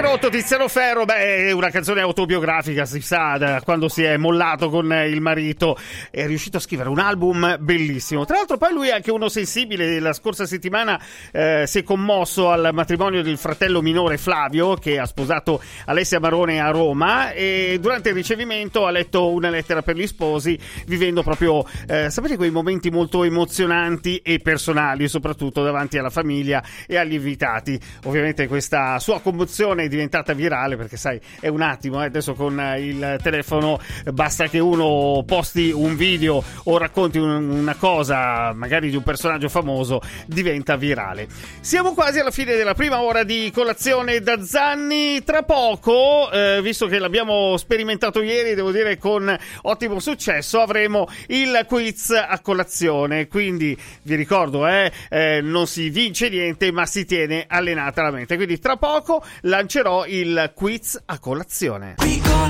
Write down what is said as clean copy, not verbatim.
rotto Tiziano Ferro, è una canzone autobiografica, si sa, da quando si è mollato con il marito è riuscito a scrivere un album bellissimo. Tra l'altro poi lui è anche uno sensibile. La scorsa settimana si è commosso al matrimonio del fratello minore Flavio, che ha sposato Alessia Marone a Roma, e durante il ricevimento ha letto una lettera per gli sposi, vivendo proprio sapete quei momenti molto emozionanti e personali, soprattutto davanti alla famiglia e agli invitati. Ovviamente questa sua commozione è diventata virale, perché sai, è un attimo, adesso con il telefono basta che uno posti un video o racconti una cosa magari di un personaggio famoso, diventa virale. Siamo quasi alla fine della prima ora di Colazione da Zanni. Tra poco, visto che l'abbiamo sperimentato ieri, devo dire con ottimo successo, avremo il quiz a colazione, quindi vi ricordo, non si vince niente ma si tiene allenata la mente, quindi tra poco lancerò il quiz a colazione.